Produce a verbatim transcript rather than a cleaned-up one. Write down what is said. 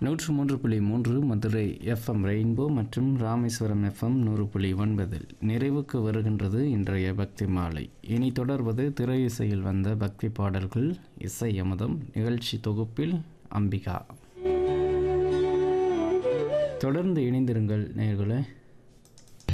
நூற்று மூன்று புள்ளி மூன்று மதுரை எஃப்எம் ரெயின்போ மற்றும் ராமேஸ்வரம் எஃப்எம் நூறு புள்ளி ஒன்பதில் நிறைவுக்கு வருகின்றது இன்றைய பக்தி மாலை. இனி தொடர்வது திரை இசையில் வந்த பக்தி பாடல்கள். இசை அமுதம் நிகழ்ச்சி தொகுப்பில் அம்பிகா. தொடர்ந்து இணைந்திருங்கள் நேயர்களே.